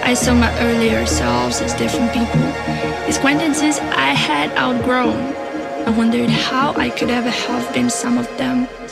I saw my earlier selves as different people, acquaintances I had outgrown. I wondered how I could ever have been some of them.